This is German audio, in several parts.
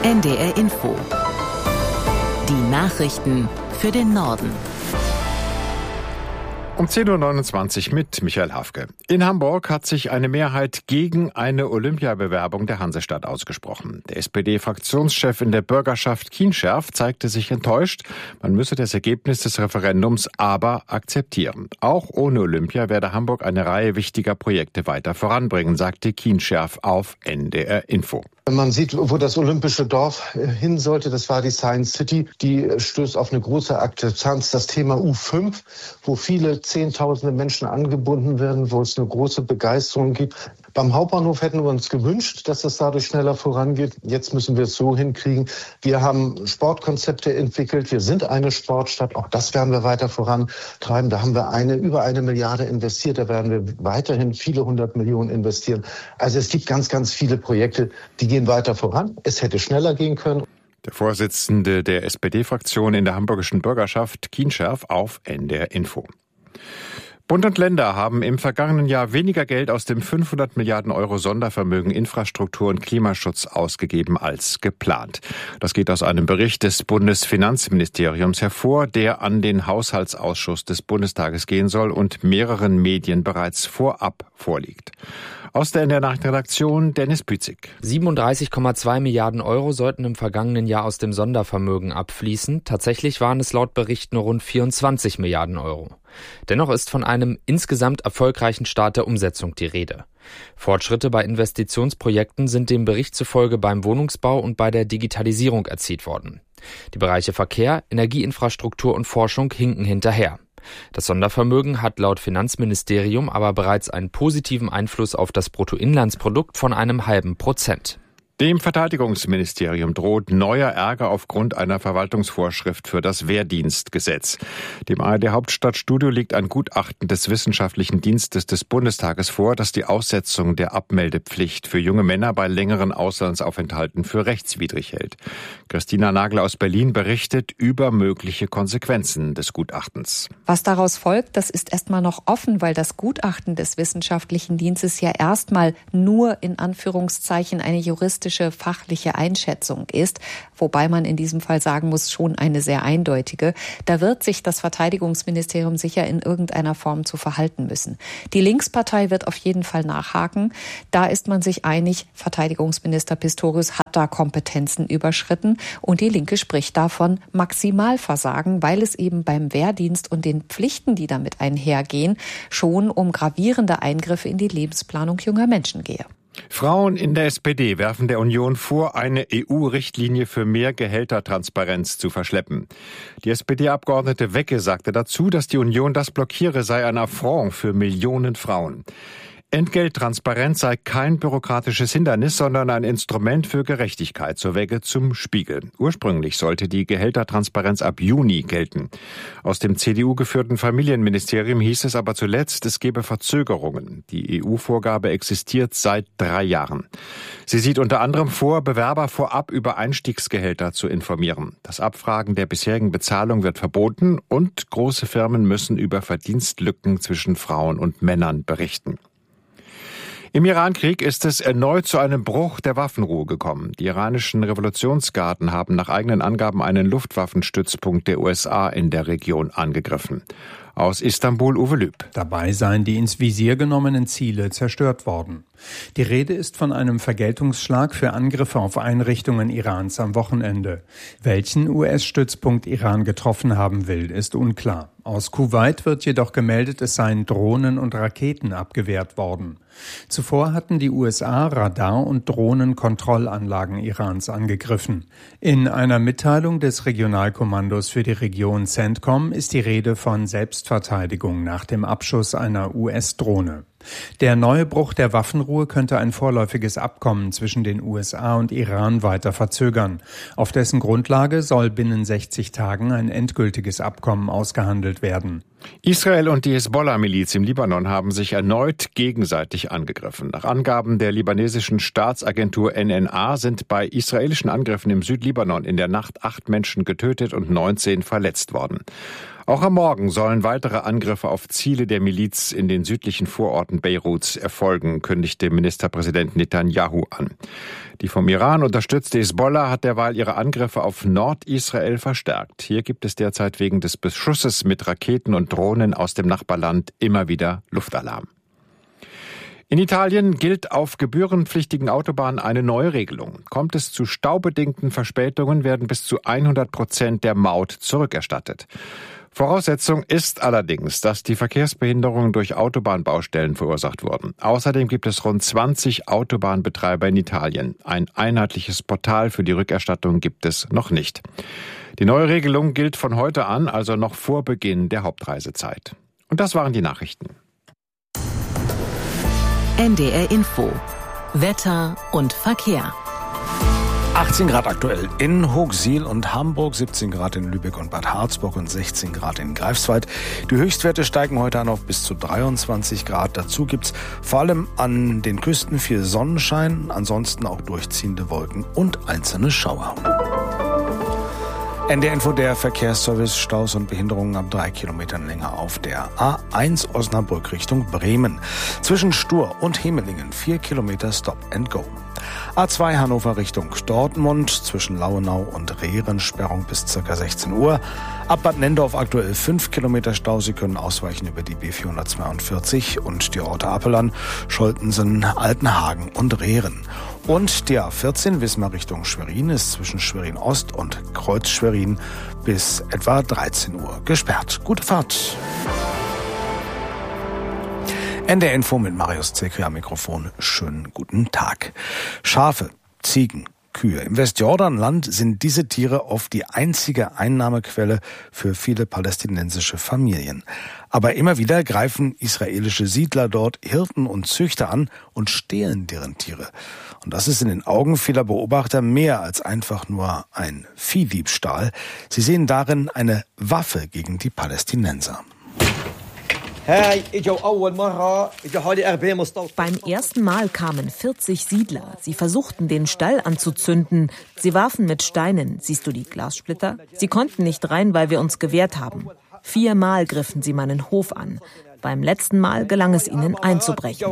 NDR Info. Die Nachrichten für den Norden. Um 10.29 Uhr mit Michael Hafke. In Hamburg hat sich eine Mehrheit gegen eine Olympiabewerbung der Hansestadt ausgesprochen. Der SPD-Fraktionschef in der Bürgerschaft Kienscherf zeigte sich enttäuscht. Man müsse das Ergebnis des Referendums aber akzeptieren. Auch ohne Olympia werde Hamburg eine Reihe wichtiger Projekte weiter voranbringen, sagte Kienscherf auf NDR Info. Man sieht, wo das olympische Dorf hin sollte, das war die Science City. Die stößt auf eine große Akzeptanz. Das Thema U5, wo viele Zehntausende Menschen angebunden werden, wo es eine große Begeisterung gibt. Beim Hauptbahnhof hätten wir uns gewünscht, dass es dadurch schneller vorangeht. Jetzt müssen wir es so hinkriegen. Wir haben Sportkonzepte entwickelt. Wir sind eine Sportstadt. Auch das werden wir weiter vorantreiben. Da haben wir über 1 Milliarde investiert. Da werden wir weiterhin viele 100 Millionen investieren. Also es gibt ganz, ganz viele Projekte, die gehen weiter voran. Es hätte schneller gehen können. Der Vorsitzende der SPD-Fraktion in der hamburgischen Bürgerschaft Kienscherf auf NDR Info. Bund und Länder haben im vergangenen Jahr weniger Geld aus dem 500 Milliarden Euro Sondervermögen Infrastruktur und Klimaschutz ausgegeben als geplant. Das geht aus einem Bericht des Bundesfinanzministeriums hervor, der an den Haushaltsausschuss des Bundestages gehen soll und mehreren Medien bereits vorab vorliegt. Aus der NDR-Nachrichtenredaktion Dennis Bützig. 37,2 Milliarden Euro sollten im vergangenen Jahr aus dem Sondervermögen abfließen. Tatsächlich waren es laut Bericht nur rund 24 Milliarden Euro. Dennoch ist von einem insgesamt erfolgreichen Start der Umsetzung die Rede. Fortschritte bei Investitionsprojekten sind dem Bericht zufolge beim Wohnungsbau und bei der Digitalisierung erzielt worden. Die Bereiche Verkehr, Energieinfrastruktur und Forschung hinken hinterher. Das Sondervermögen hat laut Finanzministerium aber bereits einen positiven Einfluss auf das Bruttoinlandsprodukt von 0,5%. Dem Verteidigungsministerium droht neuer Ärger aufgrund einer Verwaltungsvorschrift für das Wehrdienstgesetz. Dem ARD-Hauptstadtstudio liegt ein Gutachten des Wissenschaftlichen Dienstes des Bundestages vor, das die Aussetzung der Abmeldepflicht für junge Männer bei längeren Auslandsaufenthalten für rechtswidrig hält. Christina Nagel aus Berlin berichtet über mögliche Konsequenzen des Gutachtens. Was daraus folgt, das ist erstmal noch offen, weil das Gutachten des Wissenschaftlichen Dienstes ja erstmal nur in Anführungszeichen eine juristische fachliche Einschätzung ist, wobei man in diesem Fall sagen muss, schon eine sehr eindeutige. Da wird sich das Verteidigungsministerium sicher in irgendeiner Form zu verhalten müssen. Die Linkspartei wird auf jeden Fall nachhaken. Da ist man sich einig, Verteidigungsminister Pistorius hat da Kompetenzen überschritten und die Linke spricht davon Maximalversagen, weil es eben beim Wehrdienst und den Pflichten, die damit einhergehen, schon um gravierende Eingriffe in die Lebensplanung junger Menschen gehe. Frauen in der SPD werfen der Union vor, eine EU-Richtlinie für mehr Gehältertransparenz zu verschleppen. Die SPD-Abgeordnete Wecke sagte dazu, dass die Union das blockiere, sei ein Affront für Millionen Frauen. Entgelttransparenz sei kein bürokratisches Hindernis, sondern ein Instrument für Gerechtigkeit, so Wecke zum Spiegel. Ursprünglich sollte die Gehältertransparenz ab Juni gelten. Aus dem CDU-geführten Familienministerium hieß es aber zuletzt, es gebe Verzögerungen. Die EU-Vorgabe existiert seit 3 Jahren. Sie sieht unter anderem vor, Bewerber vorab über Einstiegsgehälter zu informieren. Das Abfragen der bisherigen Bezahlung wird verboten und große Firmen müssen über Verdienstlücken zwischen Frauen und Männern berichten. Im Irankrieg ist es erneut zu einem Bruch der Waffenruhe gekommen. Die iranischen Revolutionsgarden haben nach eigenen Angaben einen Luftwaffenstützpunkt der USA in der Region angegriffen. Aus Istanbul Uwe Lüb. Dabei seien die ins Visier genommenen Ziele zerstört worden. Die Rede ist von einem Vergeltungsschlag für Angriffe auf Einrichtungen Irans am Wochenende. Welchen US-Stützpunkt Iran getroffen haben will, ist unklar. Aus Kuwait wird jedoch gemeldet, es seien Drohnen und Raketen abgewehrt worden. Zuvor hatten die USA Radar- und Drohnenkontrollanlagen Irans angegriffen. In einer Mitteilung des Regionalkommandos für die Region CENTCOM ist die Rede von Selbstverteidigung nach dem Abschuss einer US-Drohne. Der neue Bruch der Waffenruhe könnte ein vorläufiges Abkommen zwischen den USA und Iran weiter verzögern. Auf dessen Grundlage soll binnen 60 Tagen ein endgültiges Abkommen ausgehandelt werden. Israel und die Hisbollah-Miliz im Libanon haben sich erneut gegenseitig angegriffen. Nach Angaben der libanesischen Staatsagentur NNA sind bei israelischen Angriffen im Südlibanon in der Nacht 8 Menschen getötet und 19 verletzt worden. Auch am Morgen sollen weitere Angriffe auf Ziele der Miliz in den südlichen Vororten Beiruts erfolgen, kündigte Ministerpräsident Netanyahu an. Die vom Iran unterstützte Hisbollah hat derweil ihre Angriffe auf Nordisrael verstärkt. Hier gibt es derzeit wegen des Beschusses mit Raketen und Drohnen aus dem Nachbarland immer wieder Luftalarm. In Italien gilt auf gebührenpflichtigen Autobahnen eine neue Regelung. Kommt es zu staubedingten Verspätungen, werden bis zu 100% der Maut zurückerstattet. Voraussetzung ist allerdings, dass die Verkehrsbehinderungen durch Autobahnbaustellen verursacht wurden. Außerdem gibt es rund 20 Autobahnbetreiber in Italien. Ein einheitliches Portal für die Rückerstattung gibt es noch nicht. Die neue Regelung gilt von heute an, also noch vor Beginn der Hauptreisezeit. Und das waren die Nachrichten. NDR Info. Wetter und Verkehr. 18 Grad aktuell in Hochsiel und Hamburg, 17 Grad in Lübeck und Bad Harzburg und 16 Grad in Greifswald. Die Höchstwerte steigen heute an auf bis zu 23 Grad. Dazu gibt's vor allem an den Küsten viel Sonnenschein, ansonsten auch durchziehende Wolken und einzelne Schauer. NDR Info, der Verkehrsservice, Staus und Behinderungen ab 3 Kilometern länger auf der A1 Osnabrück Richtung Bremen. Zwischen Stur und Hemelingen 4 Kilometer Stop and Go. A2 Hannover Richtung Dortmund, zwischen Lauenau und Rehren Sperrung bis ca. 16 Uhr. Ab Bad Nendorf aktuell 5 Kilometer Stau. Sie können ausweichen über die B442 und die Orte Apelern, Scholtensen, Altenhagen und Rehren. Und die A14 Wismar Richtung Schwerin ist zwischen Schwerin Ost und Kreuz Schwerin bis etwa 13 Uhr gesperrt. Gute Fahrt. NDR Info mit Marius Zekri am Mikrofon. Schönen guten Tag. Schafe, Ziegen, Kühe. Im Westjordanland sind diese Tiere oft die einzige Einnahmequelle für viele palästinensische Familien. Aber immer wieder greifen israelische Siedler dort Hirten und Züchter an und stehlen deren Tiere. Und das ist in den Augen vieler Beobachter mehr als einfach nur ein Viehdiebstahl. Sie sehen darin eine Waffe gegen die Palästinenser. Beim ersten Mal kamen 40 Siedler. Sie versuchten, den Stall anzuzünden. Sie warfen mit Steinen. Siehst du die Glassplitter? Sie konnten nicht rein, weil wir uns gewehrt haben. 4 Mal griffen sie meinen Hof an. Beim letzten Mal gelang es ihnen einzubrechen.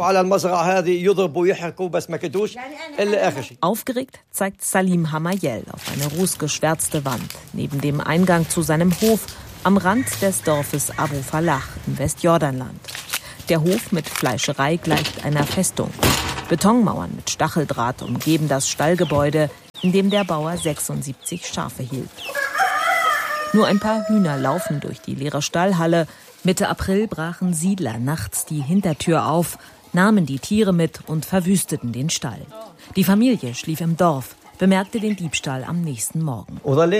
Aufgeregt zeigt Salim Hamayel auf eine rußgeschwärzte Wand neben dem Eingang zu seinem Hof am Rand des Dorfes Abu Falach im Westjordanland. Der Hof mit Fleischerei gleicht einer Festung. Betonmauern mit Stacheldraht umgeben das Stallgebäude, in dem der Bauer 76 Schafe hielt. Nur ein paar Hühner laufen durch die leere Stallhalle. Mitte April brachen Siedler nachts die Hintertür auf, nahmen die Tiere mit und verwüsteten den Stall. Die Familie schlief im Dorf, bemerkte den Diebstahl am nächsten Morgen.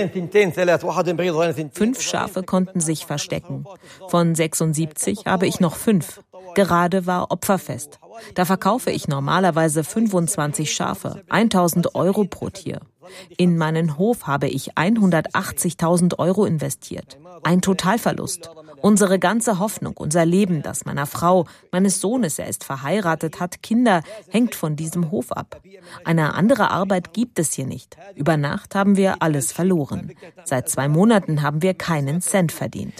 5 Schafe konnten sich verstecken. Von 76 habe ich noch 5. Gerade war Opferfest. Da verkaufe ich normalerweise 25 Schafe, 1.000 Euro pro Tier. In meinen Hof habe ich 180.000 Euro investiert. Ein Totalverlust. Unsere ganze Hoffnung, unser Leben, das meiner Frau, meines Sohnes, er ist verheiratet, hat Kinder, hängt von diesem Hof ab. Eine andere Arbeit gibt es hier nicht. Über Nacht haben wir alles verloren. Seit 2 Monaten haben wir keinen Cent verdient.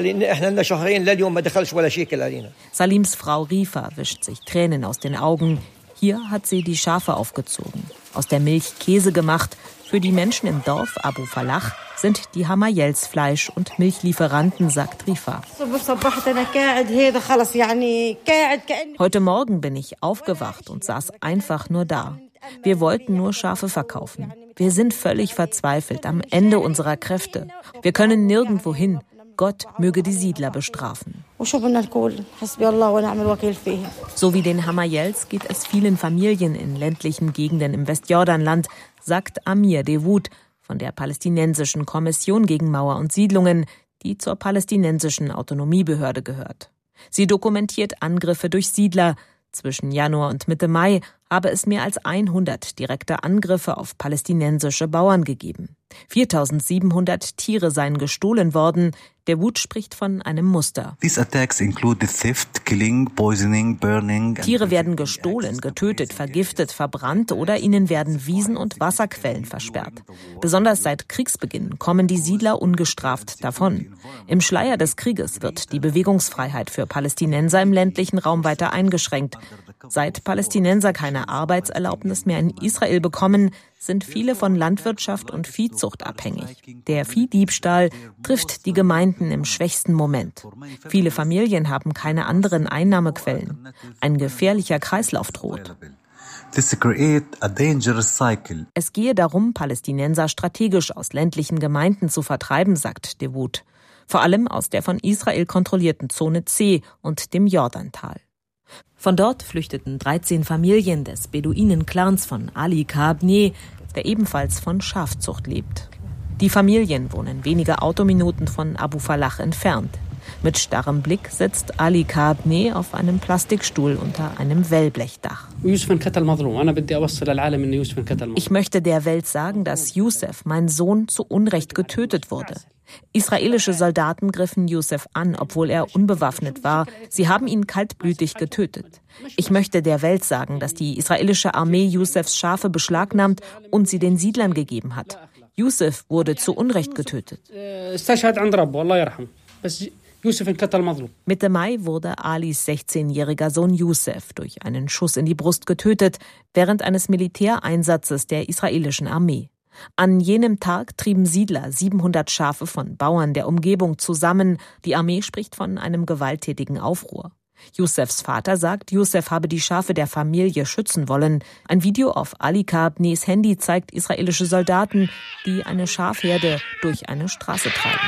Salims Frau Rifa wischt sich Tränen aus den Augen. Hier hat sie die Schafe aufgezogen, aus der Milch Käse gemacht. Für die Menschen im Dorf Abu Falach sind die Hamayels Fleisch- und Milchlieferanten, sagt Rifa. Heute Morgen bin ich aufgewacht und saß einfach nur da. Wir wollten nur Schafe verkaufen. Wir sind völlig verzweifelt, am Ende unserer Kräfte. Wir können nirgendwo hin. Gott möge die Siedler bestrafen. So wie den Hamayels geht es vielen Familien in ländlichen Gegenden im Westjordanland, sagt Amir Dewud von der palästinensischen Kommission gegen Mauer und Siedlungen, die zur palästinensischen Autonomiebehörde gehört. Sie dokumentiert Angriffe durch Siedler. Zwischen Januar und Mitte Mai habe es mehr als 100 direkte Angriffe auf palästinensische Bauern gegeben. 4.700 Tiere seien gestohlen worden. Der Wut spricht von einem Muster. Tiere werden gestohlen, getötet, vergiftet, verbrannt oder ihnen werden Wiesen und Wasserquellen versperrt. Besonders seit Kriegsbeginn kommen die Siedler ungestraft davon. Im Schleier des Krieges wird die Bewegungsfreiheit für Palästinenser im ländlichen Raum weiter eingeschränkt. Seit Palästinenser keine Arbeitserlaubnis mehr in Israel bekommen, sind viele von Landwirtschaft und Viehzucht abhängig. Der Viehdiebstahl trifft die Gemeinden im schwächsten Moment. Viele Familien haben keine anderen Einnahmequellen. Ein gefährlicher Kreislauf droht. Es gehe darum, Palästinenser strategisch aus ländlichen Gemeinden zu vertreiben, sagt de Wut. Vor allem aus der von Israel kontrollierten Zone C und dem Jordantal. Von dort flüchteten 13 Familien des Beduinen-Clans von Ali Kaabneh, der ebenfalls von Schafzucht lebt. Die Familien wohnen wenige Autominuten von Abu Falach entfernt. Mit starrem Blick sitzt Ali Kaabneh auf einem Plastikstuhl unter einem Wellblechdach. Ich möchte der Welt sagen, dass Youssef, mein Sohn, zu Unrecht getötet wurde. Israelische Soldaten griffen Youssef an, obwohl er unbewaffnet war. Sie haben ihn kaltblütig getötet. Ich möchte der Welt sagen, dass die israelische Armee Youssefs Schafe beschlagnahmt und sie den Siedlern gegeben hat. Youssef wurde zu Unrecht getötet. Mitte Mai wurde Alis 16-jähriger Sohn Youssef durch einen Schuss in die Brust getötet, während eines Militäreinsatzes der israelischen Armee. An jenem Tag trieben Siedler 700 Schafe von Bauern der Umgebung zusammen. Die Armee spricht von einem gewalttätigen Aufruhr. Youssefs Vater sagt, Youssef habe die Schafe der Familie schützen wollen. Ein Video auf Ali Kaabnehs Handy zeigt israelische Soldaten, die eine Schafherde durch eine Straße treiben.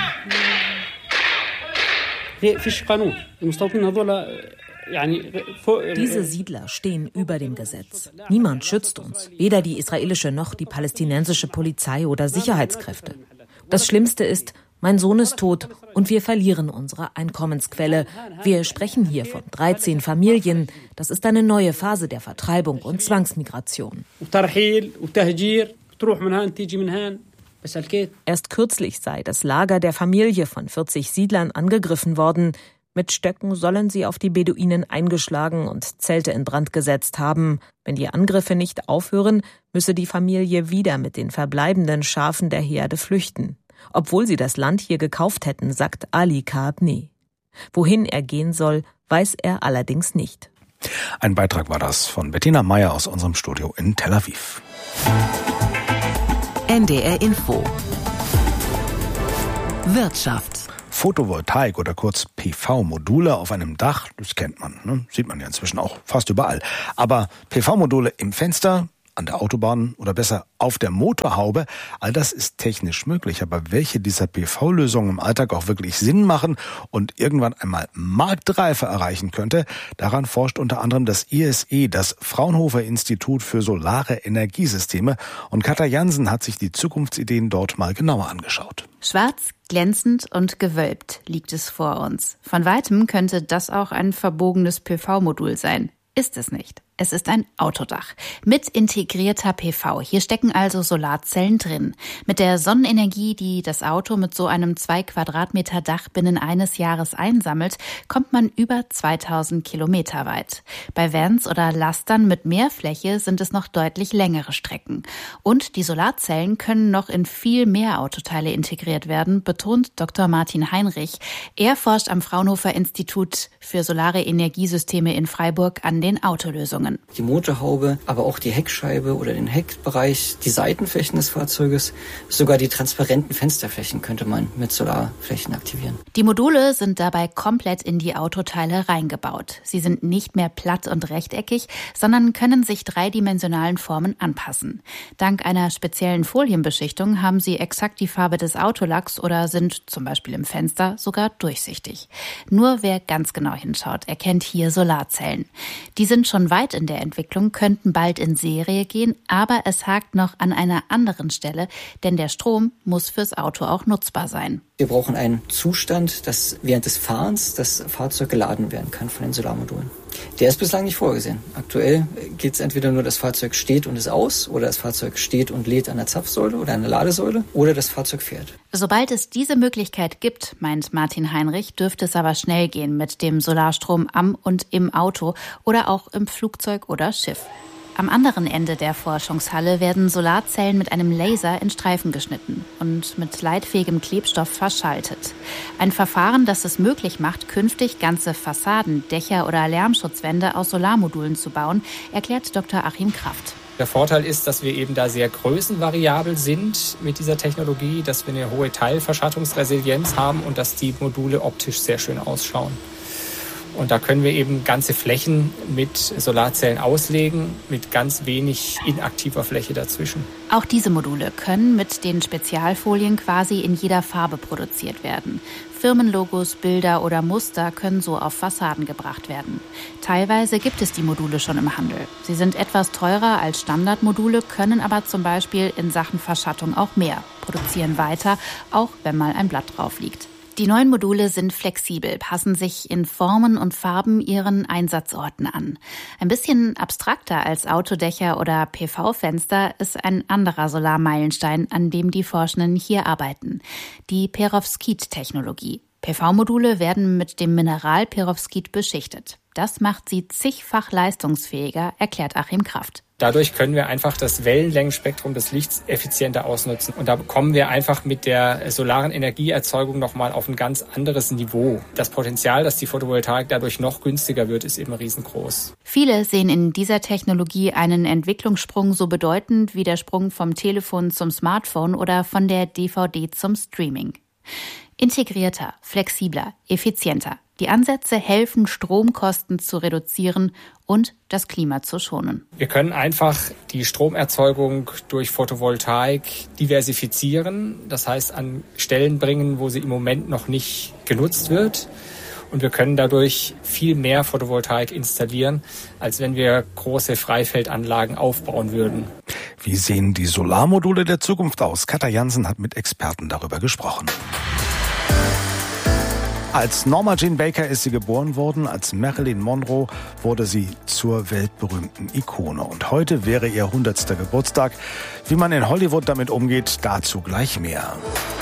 Diese Siedler stehen über dem Gesetz. Niemand schützt uns, weder die israelische noch die palästinensische Polizei oder Sicherheitskräfte. Das Schlimmste ist, mein Sohn ist tot und wir verlieren unsere Einkommensquelle. Wir sprechen hier von 13 Familien. Das ist eine neue Phase der Vertreibung und Zwangsmigration. Erst kürzlich sei das Lager der Familie von 40 Siedlern angegriffen worden. Mit Stöcken sollen sie auf die Beduinen eingeschlagen und Zelte in Brand gesetzt haben. Wenn die Angriffe nicht aufhören, müsse die Familie wieder mit den verbleibenden Schafen der Herde flüchten. Obwohl sie das Land hier gekauft hätten, sagt Ali Kaabneh. Wohin er gehen soll, weiß er allerdings nicht. Ein Beitrag war das von Bettina Meyer aus unserem Studio in Tel Aviv. NDR Info. Wirtschaft. Photovoltaik oder kurz PV-Module auf einem Dach, das kennt man, ne? Sieht man ja inzwischen auch fast überall. Aber PV-Module im Fenster, an der Autobahn oder besser auf der Motorhaube, all das ist technisch möglich. Aber welche dieser PV-Lösungen im Alltag auch wirklich Sinn machen und irgendwann einmal Marktreife erreichen könnte, daran forscht unter anderem das ISE, das Fraunhofer Institut für Solare Energiesysteme. Und Katja Jansen hat sich die Zukunftsideen dort mal genauer angeschaut. Schwarz, glänzend und gewölbt liegt es vor uns. Von weitem könnte das auch ein verbogenes PV-Modul sein. Ist es nicht. Es ist ein Autodach mit integrierter PV. Hier stecken also Solarzellen drin. Mit der Sonnenenergie, die das Auto mit so einem 2 Quadratmeter Dach binnen eines Jahres einsammelt, kommt man über 2000 Kilometer weit. Bei Vans oder Lastern mit mehr Fläche sind es noch deutlich längere Strecken. Und die Solarzellen können noch in viel mehr Autoteile integriert werden, betont Dr. Martin Heinrich. Er forscht am Fraunhofer Institut für Solare Energiesysteme in Freiburg an den Autolösungen. Die Motorhaube, aber auch die Heckscheibe oder den Heckbereich, die Seitenflächen des Fahrzeuges, sogar die transparenten Fensterflächen könnte man mit Solarflächen aktivieren. Die Module sind dabei komplett in die Autoteile reingebaut. Sie sind nicht mehr platt und rechteckig, sondern können sich dreidimensionalen Formen anpassen. Dank einer speziellen Folienbeschichtung haben sie exakt die Farbe des Autolacks oder sind zum Beispiel im Fenster sogar durchsichtig. Nur wer ganz genau hinschaut, erkennt hier Solarzellen. Die sind schon weit in der Entwicklung, könnten bald in Serie gehen, aber es hakt noch an einer anderen Stelle, denn der Strom muss fürs Auto auch nutzbar sein. Wir brauchen einen Zustand, dass während des Fahrens das Fahrzeug geladen werden kann von den Solarmodulen. Der ist bislang nicht vorgesehen. Aktuell geht es entweder nur, das Fahrzeug steht und ist aus, oder das Fahrzeug steht und lädt an der Zapfsäule oder an der Ladesäule, oder das Fahrzeug fährt. Sobald es diese Möglichkeit gibt, meint Martin Heinrich, dürfte es aber schnell gehen mit dem Solarstrom am und im Auto oder auch im Flugzeug oder Schiff. Am anderen Ende der Forschungshalle werden Solarzellen mit einem Laser in Streifen geschnitten und mit leitfähigem Klebstoff verschaltet. Ein Verfahren, das es möglich macht, künftig ganze Fassaden, Dächer oder Lärmschutzwände aus Solarmodulen zu bauen, erklärt Dr. Achim Kraft. Der Vorteil ist, dass wir eben da sehr größenvariabel sind mit dieser Technologie, dass wir eine hohe Teilverschattungsresilienz haben und dass die Module optisch sehr schön ausschauen. Und da können wir eben ganze Flächen mit Solarzellen auslegen, mit ganz wenig inaktiver Fläche dazwischen. Auch diese Module können mit den Spezialfolien quasi in jeder Farbe produziert werden. Firmenlogos, Bilder oder Muster können so auf Fassaden gebracht werden. Teilweise gibt es die Module schon im Handel. Sie sind etwas teurer als Standardmodule, können aber zum Beispiel in Sachen Verschattung auch mehr, produzieren weiter, auch wenn mal ein Blatt drauf liegt. Die neuen Module sind flexibel, passen sich in Formen und Farben ihren Einsatzorten an. Ein bisschen abstrakter als Autodächer oder PV-Fenster ist ein anderer Solarmeilenstein, an dem die Forschenden hier arbeiten: die Perovskit-Technologie. PV-Module werden mit dem Mineral Perovskit beschichtet. Das macht sie zigfach leistungsfähiger, erklärt Achim Kraft. Dadurch können wir einfach das Wellenlängenspektrum des Lichts effizienter ausnutzen. Und da kommen wir einfach mit der solaren Energieerzeugung nochmal auf ein ganz anderes Niveau. Das Potenzial, dass die Photovoltaik dadurch noch günstiger wird, ist eben riesengroß. Viele sehen in dieser Technologie einen Entwicklungssprung so bedeutend wie der Sprung vom Telefon zum Smartphone oder von der DVD zum Streaming. Integrierter, flexibler, effizienter. Die Ansätze helfen, Stromkosten zu reduzieren und das Klima zu schonen. Wir können einfach die Stromerzeugung durch Photovoltaik diversifizieren, das heißt an Stellen bringen, wo sie im Moment noch nicht genutzt wird. Und wir können dadurch viel mehr Photovoltaik installieren, als wenn wir große Freifeldanlagen aufbauen würden. Wie sehen die Solarmodule der Zukunft aus? Katja Jansen hat mit Experten darüber gesprochen. Als Norma Jean Baker ist sie geboren worden, als Marilyn Monroe wurde sie zur weltberühmten Ikone. Und heute wäre ihr 100. Geburtstag. Wie man in Hollywood damit umgeht, dazu gleich mehr.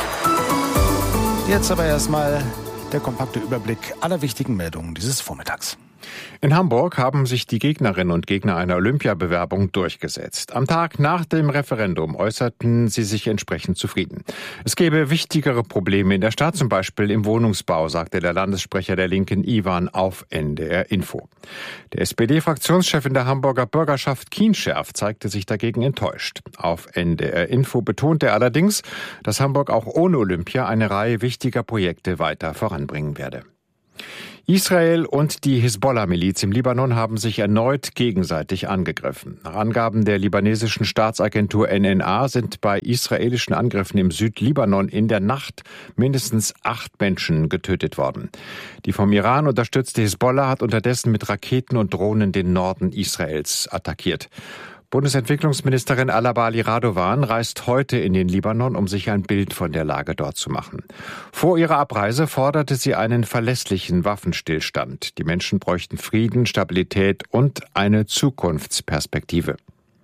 Jetzt aber erstmal der kompakte Überblick aller wichtigen Meldungen dieses Vormittags. In Hamburg haben sich die Gegnerinnen und Gegner einer Olympiabewerbung durchgesetzt. Am Tag nach dem Referendum äußerten sie sich entsprechend zufrieden. Es gäbe wichtigere Probleme in der Stadt, zum Beispiel im Wohnungsbau, sagte der Landessprecher der Linken Iwan auf NDR Info. Der SPD-Fraktionschef in der Hamburger Bürgerschaft Kienscherf zeigte sich dagegen enttäuscht. Auf NDR Info betonte er allerdings, dass Hamburg auch ohne Olympia eine Reihe wichtiger Projekte weiter voranbringen werde. Israel und die Hisbollah-Miliz im Libanon haben sich erneut gegenseitig angegriffen. Nach Angaben der libanesischen Staatsagentur NNA sind bei israelischen Angriffen im Südlibanon in der Nacht mindestens 8 Menschen getötet worden. Die vom Iran unterstützte Hisbollah hat unterdessen mit Raketen und Drohnen den Norden Israels attackiert. Bundesentwicklungsministerin Alabali Radovan reist heute in den Libanon, um sich ein Bild von der Lage dort zu machen. Vor ihrer Abreise forderte sie einen verlässlichen Waffenstillstand. Die Menschen bräuchten Frieden, Stabilität und eine Zukunftsperspektive.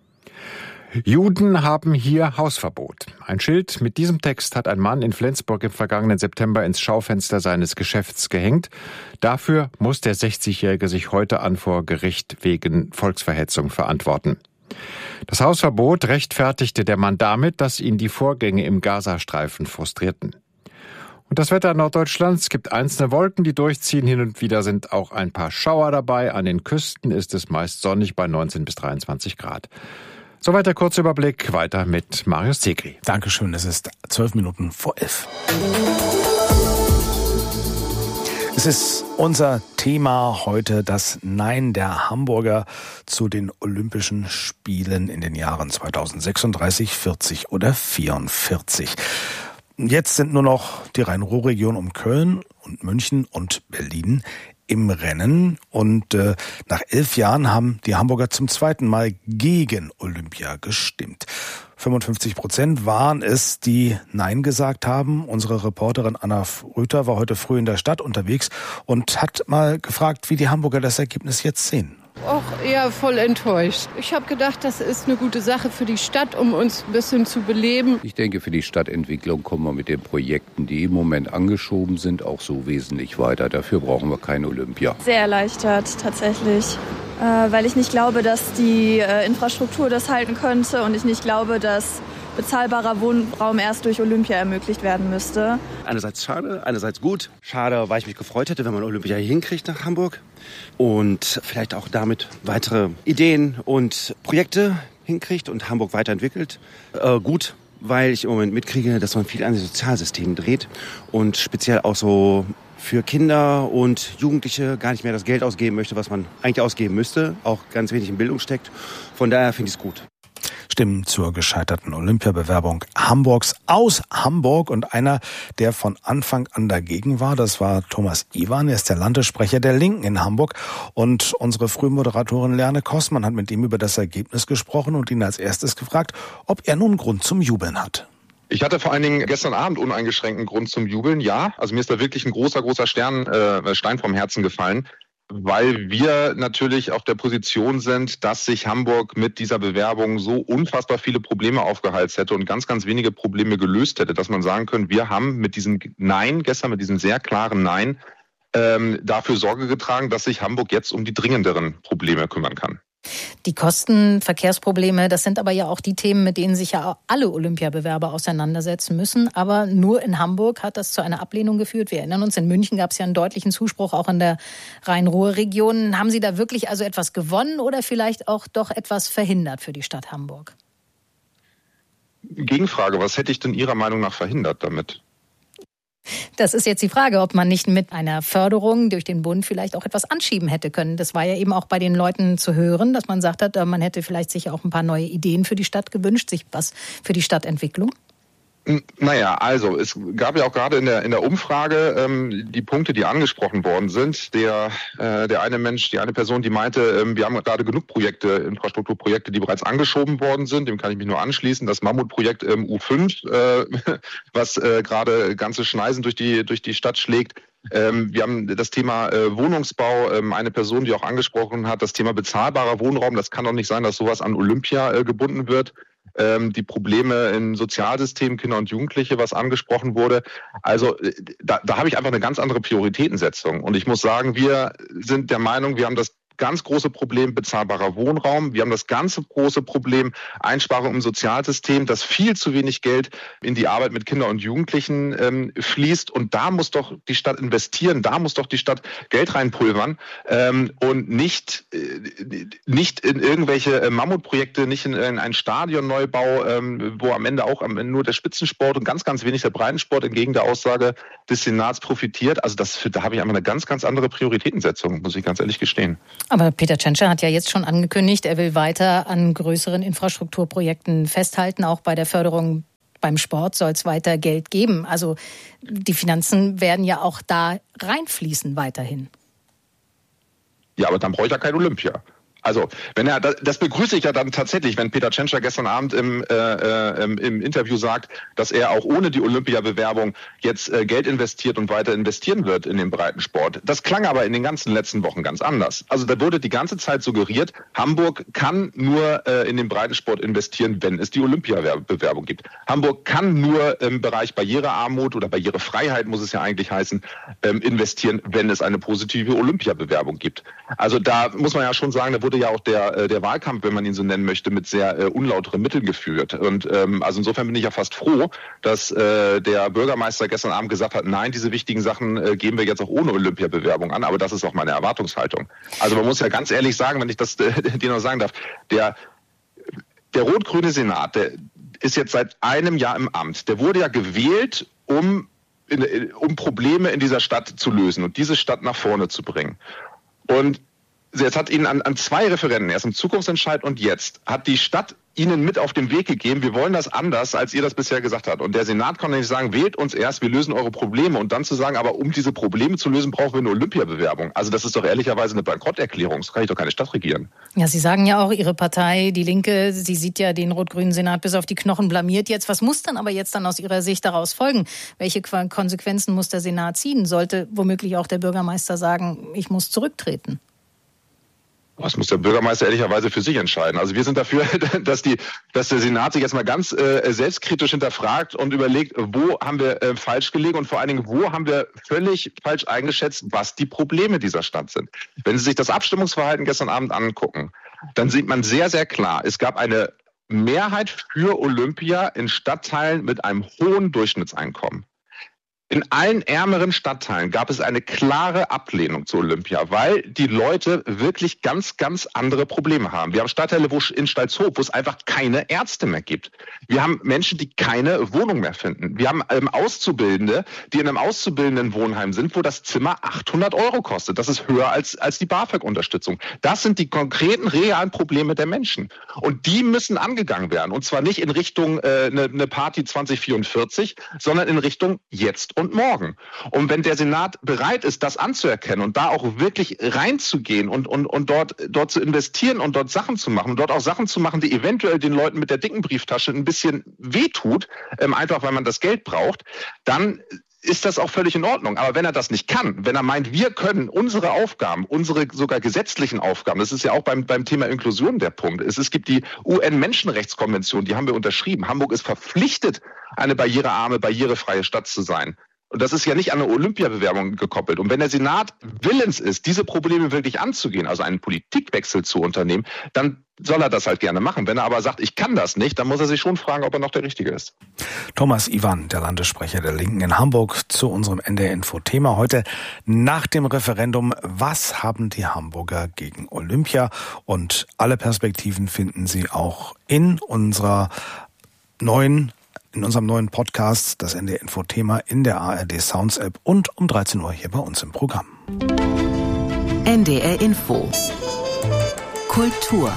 Juden haben hier Hausverbot. Ein Schild mit diesem Text hat ein Mann in Flensburg im vergangenen September ins Schaufenster seines Geschäfts gehängt. Dafür muss der 60-Jährige sich heute vor Gericht wegen Volksverhetzung verantworten. Das Hausverbot rechtfertigte der Mann damit, dass ihn die Vorgänge im Gazastreifen frustrierten. Und das Wetter Norddeutschlands: es gibt einzelne Wolken, die durchziehen. Hin und wieder sind auch ein paar Schauer dabei. An den Küsten ist es meist sonnig bei 19 bis 23 Grad. Soweit der kurze Überblick. Weiter mit Marius Zegri. Dankeschön, es ist 12 Minuten vor 11. Es ist unser Thema heute, das Nein der Hamburger zu den Olympischen Spielen in den Jahren 2036, 40 oder 44. Jetzt sind nur noch die Rhein-Ruhr-Region um Köln und München und Berlin im Rennen. Und nach 11 Jahren haben die Hamburger zum zweiten Mal gegen Olympia gestimmt. 55% waren es, die Nein gesagt haben. Unsere Reporterin Anna Rüther war heute früh in der Stadt unterwegs und hat mal gefragt, wie die Hamburger das Ergebnis jetzt sehen. Auch eher voll enttäuscht. Ich habe gedacht, das ist eine gute Sache für die Stadt, um uns ein bisschen zu beleben. Ich denke, für die Stadtentwicklung kommen wir mit den Projekten, die im Moment angeschoben sind, auch so wesentlich weiter. Dafür brauchen wir kein Olympia. Sehr erleichtert tatsächlich, weil ich nicht glaube, dass die Infrastruktur das halten könnte und ich nicht glaube, dass bezahlbarer Wohnraum erst durch Olympia ermöglicht werden müsste. Einerseits schade, einerseits gut. Schade, weil ich mich gefreut hätte, wenn man Olympia hier hinkriegt nach Hamburg und vielleicht auch damit weitere Ideen und Projekte hinkriegt und Hamburg weiterentwickelt. Gut, weil ich im Moment mitkriege, dass man viel an den Sozialsystemen dreht und speziell auch so für Kinder und Jugendliche gar nicht mehr das Geld ausgeben möchte, was man eigentlich ausgeben müsste, auch ganz wenig in Bildung steckt. Von daher finde ich es gut. Stimmen zur gescheiterten Olympiabewerbung Hamburgs aus Hamburg. Und einer, der von Anfang an dagegen war, das war Thomas Iwan. Er ist der Landessprecher der Linken in Hamburg. Und unsere Frühmoderatorin Lerne Kossmann hat mit ihm über das Ergebnis gesprochen und ihn als erstes gefragt, ob er nun Grund zum Jubeln hat. Ich hatte vor allen Dingen gestern Abend uneingeschränkten Grund zum Jubeln, ja. Also mir ist da wirklich ein großer Stein vom Herzen gefallen, weil wir natürlich auf der Position sind, dass sich Hamburg mit dieser Bewerbung so unfassbar viele Probleme aufgeheizt hätte und ganz wenige Probleme gelöst hätte, dass man sagen könnte, wir haben mit diesem Nein, gestern mit diesem sehr klaren Nein, dafür Sorge getragen, dass sich Hamburg jetzt um die dringenderen Probleme kümmern kann. Die Kosten, Verkehrsprobleme, das sind aber ja auch die Themen, mit denen sich ja alle Olympiabewerber auseinandersetzen müssen. Aber nur in Hamburg hat das zu einer Ablehnung geführt. Wir erinnern uns, in München gab es ja einen deutlichen Zuspruch, auch in der Rhein-Ruhr-Region. Haben Sie da wirklich also etwas gewonnen oder vielleicht auch doch etwas verhindert für die Stadt Hamburg? Gegenfrage, was hätte ich denn Ihrer Meinung nach verhindert damit? Das ist jetzt die Frage, ob man nicht mit einer Förderung durch den Bund vielleicht auch etwas anschieben hätte können. Das war ja eben auch bei den Leuten zu hören, dass man sagt hat, man hätte vielleicht sich auch ein paar neue Ideen für die Stadt gewünscht, sich was für die Stadtentwicklung. Naja, also es gab ja auch gerade in der Umfrage die Punkte, die angesprochen worden sind. Der eine Person, die meinte, wir haben gerade genug Infrastrukturprojekte, die bereits angeschoben worden sind. Dem kann ich mich nur anschließen. Das Mammutprojekt U5, was gerade ganze Schneisen durch die Stadt schlägt. Wir haben das Thema Wohnungsbau, eine Person, die auch angesprochen hat, das Thema bezahlbarer Wohnraum. Das kann doch nicht sein, dass sowas an Olympia gebunden wird. Die Probleme im Sozialsystem, Kinder und Jugendliche, was angesprochen wurde. Also da habe ich einfach eine ganz andere Prioritätensetzung. Und ich muss sagen, wir sind der Meinung, wir haben das ganz große Problem bezahlbarer Wohnraum. Wir haben das ganze große Problem Einsparung im Sozialsystem, dass viel zu wenig Geld in die Arbeit mit Kindern und Jugendlichen fließt. Und da muss doch die Stadt investieren, da muss doch die Stadt Geld reinpulvern und nicht in irgendwelche Mammutprojekte, nicht in einen Stadionneubau, wo am Ende nur der Spitzensport und ganz wenig der Breitensport entgegen der Aussage des Senats profitiert. Also da habe ich einfach eine ganz andere Prioritätensetzung, muss ich ganz ehrlich gestehen. Aber Peter Tschentscher hat ja jetzt schon angekündigt, er will weiter an größeren Infrastrukturprojekten festhalten. Auch bei der Förderung beim Sport soll es weiter Geld geben. Also die Finanzen werden ja auch da reinfließen weiterhin. Ja, aber dann brauche ich ja kein Olympia. Also, das begrüße ich ja dann tatsächlich, wenn Peter Tschentscher gestern Abend im Interview sagt, dass er auch ohne die Olympiabewerbung jetzt Geld investiert und weiter investieren wird in den Breitensport. Das klang aber in den ganzen letzten Wochen ganz anders. Also da wurde die ganze Zeit suggeriert, Hamburg kann nur in den Breitensport investieren, wenn es die Olympiabewerbung gibt. Hamburg kann nur im Bereich Barrierearmut oder Barrierefreiheit, muss es ja eigentlich heißen, investieren, wenn es eine positive Olympiabewerbung gibt. Also da muss man ja schon sagen, da wurde ja auch der Wahlkampf, wenn man ihn so nennen möchte, mit sehr unlauteren Mitteln geführt. Und also insofern bin ich ja fast froh, dass der Bürgermeister gestern Abend gesagt hat, nein, diese wichtigen Sachen geben wir jetzt auch ohne Olympiabewerbung an. Aber das ist auch meine Erwartungshaltung. Also man muss ja ganz ehrlich sagen, wenn ich das dir noch sagen darf, der rot-grüne Senat, der ist jetzt seit einem Jahr im Amt. Der wurde ja gewählt, um Probleme in dieser Stadt zu lösen und diese Stadt nach vorne zu bringen. Und Jetzt hat Ihnen an 2 Referenden, erst im Zukunftsentscheid und jetzt, hat die Stadt Ihnen mit auf den Weg gegeben, wir wollen das anders, als ihr das bisher gesagt habt. Und der Senat konnte nicht sagen, wählt uns erst, wir lösen eure Probleme. Und dann zu sagen, aber um diese Probleme zu lösen, brauchen wir eine Olympiabewerbung. Also das ist doch ehrlicherweise eine Bankrotterklärung. So kann ich doch keine Stadt regieren. Ja, Sie sagen ja auch, Ihre Partei, die Linke, sie sieht ja den rot-grünen Senat bis auf die Knochen blamiert jetzt. Was muss dann aber jetzt dann aus Ihrer Sicht daraus folgen? Welche Konsequenzen muss der Senat ziehen? Sollte womöglich auch der Bürgermeister sagen, ich muss zurücktreten? Das muss der Bürgermeister ehrlicherweise für sich entscheiden. Also wir sind dafür, dass der Senat sich jetzt mal ganz selbstkritisch hinterfragt und überlegt, wo haben wir falsch gelegen und vor allen Dingen, wo haben wir völlig falsch eingeschätzt, was die Probleme dieser Stadt sind. Wenn Sie sich das Abstimmungsverhalten gestern Abend angucken, dann sieht man sehr, sehr klar, es gab eine Mehrheit für Olympia in Stadtteilen mit einem hohen Durchschnittseinkommen. In allen ärmeren Stadtteilen gab es eine klare Ablehnung zu Olympia, weil die Leute wirklich ganz, ganz andere Probleme haben. Wir haben Stadtteile in Stalzhoop, wo es einfach keine Ärzte mehr gibt. Wir haben Menschen, die keine Wohnung mehr finden. Wir haben Auszubildende, die in einem Auszubildendenwohnheim sind, wo das Zimmer 800 € kostet. Das ist höher als die BAföG-Unterstützung. Das sind die konkreten, realen Probleme der Menschen. Und die müssen angegangen werden. Und zwar nicht in Richtung eine Party 2044, sondern in Richtung jetzt und morgen. Und wenn der Senat bereit ist, das anzuerkennen und da auch wirklich reinzugehen und dort zu investieren und dort Sachen zu machen und dort auch Sachen zu machen, die eventuell den Leuten mit der dicken Brieftasche ein bisschen wehtut, einfach weil man das Geld braucht, dann ist das auch völlig in Ordnung. Aber wenn er das nicht kann, wenn er meint, wir können unsere Aufgaben, unsere sogar gesetzlichen Aufgaben, das ist ja auch beim Thema Inklusion der Punkt. Es gibt die UN-Menschenrechtskonvention, die haben wir unterschrieben. Hamburg ist verpflichtet, eine barrierearme, barrierefreie Stadt zu sein. Und das ist ja nicht an eine Olympiabewerbung gekoppelt. Und wenn der Senat willens ist, diese Probleme wirklich anzugehen, also einen Politikwechsel zu unternehmen, dann soll er das halt gerne machen. Wenn er aber sagt, ich kann das nicht, dann muss er sich schon fragen, ob er noch der Richtige ist. Thomas Iwan, der Landessprecher der Linken in Hamburg, zu unserem NDR-Info-Thema heute nach dem Referendum. Was haben die Hamburger gegen Olympia? Und alle Perspektiven finden Sie auch in unserem neuen Podcast, das NDR-Info-Thema in der ARD Sounds App und um 13 Uhr hier bei uns im Programm. NDR Info. Kultur.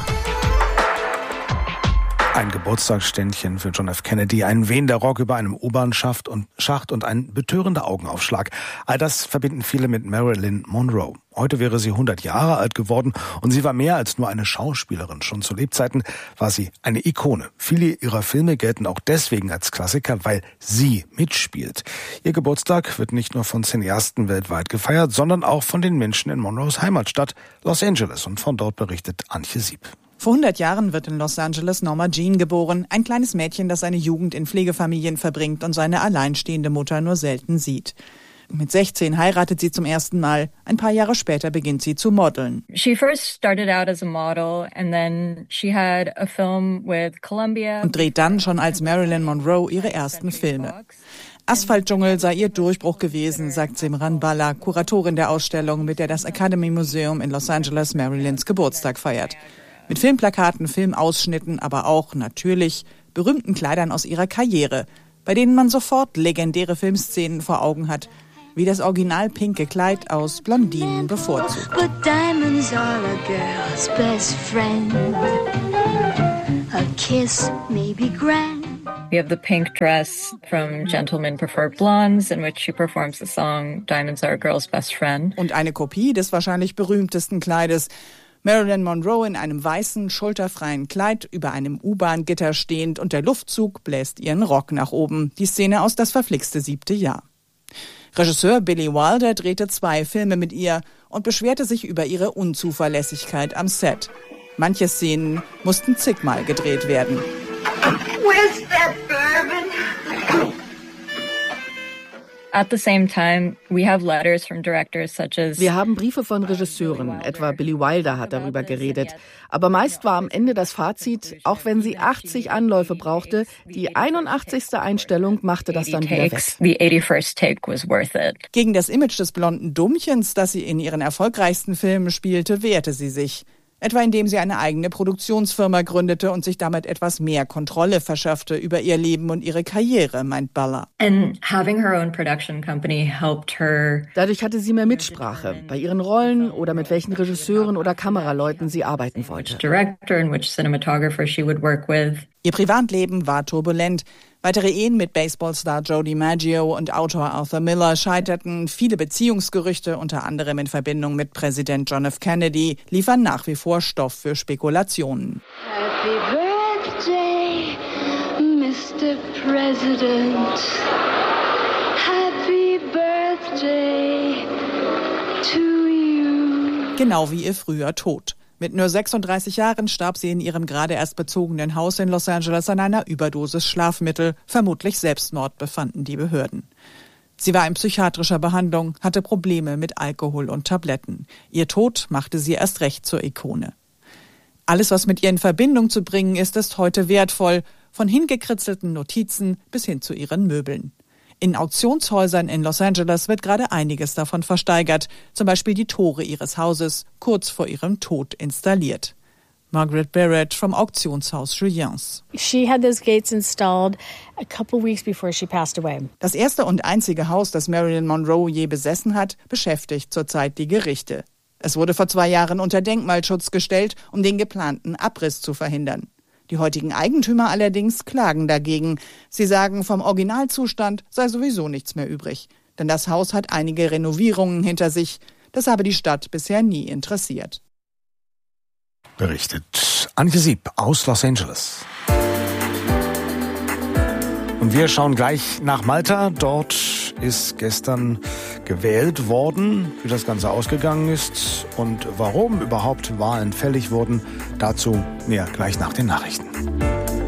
Ein Geburtstagsständchen für John F. Kennedy, ein wehender Rock über einem U-Bahn-Schacht und ein betörender Augenaufschlag. All das verbinden viele mit Marilyn Monroe. Heute wäre sie 100 Jahre alt geworden und sie war mehr als nur eine Schauspielerin. Schon zu Lebzeiten war sie eine Ikone. Viele ihrer Filme gelten auch deswegen als Klassiker, weil sie mitspielt. Ihr Geburtstag wird nicht nur von Cineasten weltweit gefeiert, sondern auch von den Menschen in Monroes Heimatstadt Los Angeles. Und von dort berichtet Antje Sieb. Vor 100 Jahren wird in Los Angeles Norma Jean geboren, ein kleines Mädchen, das seine Jugend in Pflegefamilien verbringt und seine alleinstehende Mutter nur selten sieht. Mit 16 heiratet sie zum ersten Mal. Ein paar Jahre später beginnt sie zu modeln. She first started out as a model and then she had a film with Columbia. Und dreht dann schon als Marilyn Monroe ihre ersten Filme. Asphaltdschungel sei ihr Durchbruch gewesen, sagt Simran Bala, Kuratorin der Ausstellung, mit der das Academy Museum in Los Angeles Marilyns Geburtstag feiert. Mit Filmplakaten, Filmausschnitten, aber auch, natürlich, berühmten Kleidern aus ihrer Karriere, bei denen man sofort legendäre Filmszenen vor Augen hat, wie das original pinke Kleid aus Blondinen bevorzugt. But diamonds are a girl's best friend. A kiss may be grand. We have the pink dress from Gentlemen Prefer Blondes, in which she performs the song Diamonds Are a Girl's Best Friend. Und eine Kopie des wahrscheinlich berühmtesten Kleides. Marilyn Monroe in einem weißen, schulterfreien Kleid über einem U-Bahn-Gitter stehend und der Luftzug bläst ihren Rock nach oben. Die Szene aus Das verflixte 7. Jahr. Regisseur Billy Wilder drehte 2 Filme mit ihr und beschwerte sich über ihre Unzuverlässigkeit am Set. Manche Szenen mussten zigmal gedreht werden. Where's that bourbon? At the same time, we have letters from directors such as... Wir haben Briefe von Regisseuren, etwa Billy Wilder hat darüber geredet. Aber meist war am Ende das Fazit, auch wenn sie 80 Anläufe brauchte, die 81. Einstellung machte das dann wieder weg. The 81st take was worth it. Gegen das Image des blonden Dummchens, das sie in ihren erfolgreichsten Filmen spielte, wehrte sie sich. Etwa indem sie eine eigene Produktionsfirma gründete und sich damit etwas mehr Kontrolle verschaffte über ihr Leben und ihre Karriere, meint Balla. Dadurch hatte sie mehr Mitsprache bei ihren Rollen oder mit welchen Regisseuren oder Kameraleuten sie arbeiten wollte. Ihr Privatleben war turbulent. Weitere Ehen mit Baseballstar Joe DiMaggio und Autor Arthur Miller scheiterten. Viele Beziehungsgerüchte, unter anderem in Verbindung mit Präsident John F. Kennedy, liefern nach wie vor Stoff für Spekulationen. Happy Birthday, Mr. President. Happy Birthday to you. Genau wie ihr früher Tod. Mit nur 36 Jahren starb sie in ihrem gerade erst bezogenen Haus in Los Angeles an einer Überdosis Schlafmittel. Vermutlich Selbstmord, befanden die Behörden. Sie war in psychiatrischer Behandlung, hatte Probleme mit Alkohol und Tabletten. Ihr Tod machte sie erst recht zur Ikone. Alles, was mit ihr in Verbindung zu bringen ist heute wertvoll. Von hingekritzelten Notizen bis hin zu ihren Möbeln. In Auktionshäusern in Los Angeles wird gerade einiges davon versteigert, zum Beispiel die Tore ihres Hauses, kurz vor ihrem Tod installiert. Margaret Barrett vom Auktionshaus Julien's. She had those gates installed a couple weeks before she passed away. Das erste und einzige Haus, das Marilyn Monroe je besessen hat, beschäftigt zurzeit die Gerichte. Es wurde vor 2 Jahren unter Denkmalschutz gestellt, um den geplanten Abriss zu verhindern. Die heutigen Eigentümer allerdings klagen dagegen. Sie sagen, vom Originalzustand sei sowieso nichts mehr übrig. Denn das Haus hat einige Renovierungen hinter sich. Das habe die Stadt bisher nie interessiert. Berichtet Antje Sieb aus Los Angeles. Und wir schauen gleich nach Malta. Dort ist gestern gewählt worden, wie das Ganze ausgegangen ist und warum überhaupt Wahlen fällig wurden. Dazu mehr gleich nach den Nachrichten.